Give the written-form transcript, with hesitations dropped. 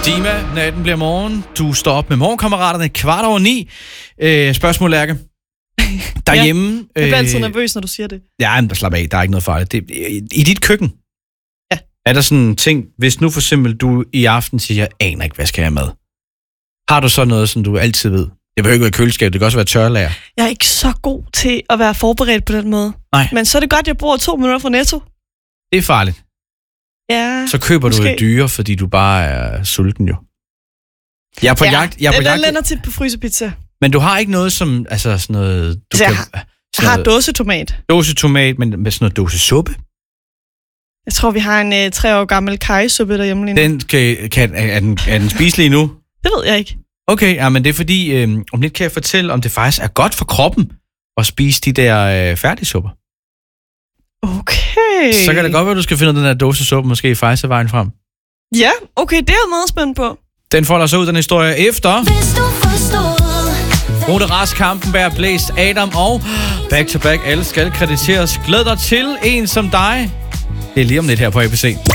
Dima, natten bliver morgen. Du står op med morgenkammeraterne 8:15. Spørgsmål, Lærke. Derhjemme... Jeg bliver altid nervøs, når du siger det. Ja, men slap af. Der er ikke noget farligt. I dit køkken, ja. Er der sådan en ting, hvis nu for eksempel du i aften siger, jeg aner ikke, hvad skal jeg med? Har du så noget, som du altid ved? Det behøver ikke være køleskab, det kan også være tørlager. Jeg er ikke så god til at være forberedt på den måde. Nej. Men så er det godt, at jeg bruger 2 minutter fra Netto. Det er farligt. Ja, så køber du det dyre, fordi du bare er sulten jo. Jeg er på jagt. Den lander tit på frysepizza. Men du har ikke noget som, altså sådan noget... Jeg har dåsetomat. Dåsetomat, men med sådan noget dåsesuppe? Jeg tror, vi har en 3 år gammel kajsuppe derhjemme lige nu. Den er den spiselig nu? Det ved jeg ikke. Okay, ja, men det er fordi, om lidt kan jeg fortælle, om det faktisk er godt for kroppen at spise de der færdigsupper. Okay. Så kan det godt være, at du skal finde den der dåsesuppe, måske faktisk er vejen frem. Ja, okay, det er jeg meget spændt på. Den folder sig ud, den historie, efter... Rune Rask, Kampenberg, Blæst, Adam og Back to Back. Alle skal krediteres. Glæd dig til en som dig. Det er lige om lidt her på ABC.